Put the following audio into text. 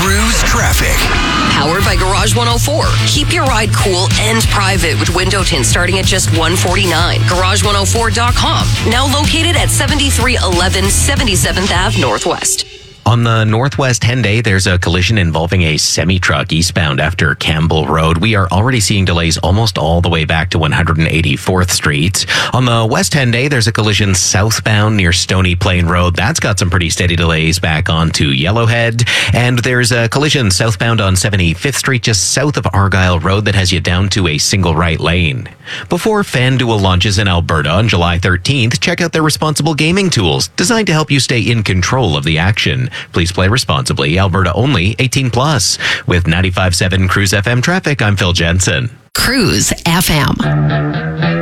Cruise traffic. Powered by Garage 104. Keep your ride cool and private with window tint starting at just $149. Garage104.com. Now located at 7311 77th Ave Northwest. On the Northwest Henday, there's a collision involving a semi-truck eastbound after Campbell Road. We are already seeing delays almost all the way back to 184th Street. On the West Henday, there's a collision southbound near Stony Plain Road. That's got some pretty steady delays back onto Yellowhead. And there's a collision southbound on 75th Street, just south of Argyle Road, that has you down to a single right lane. Before FanDuel launches in Alberta on July 13th, check out their responsible gaming tools designed to help you stay in control of the action. Please play responsibly. Alberta only, 18 plus. With 95.7 Cruise FM traffic, I'm Phil Jensen. Cruise FM.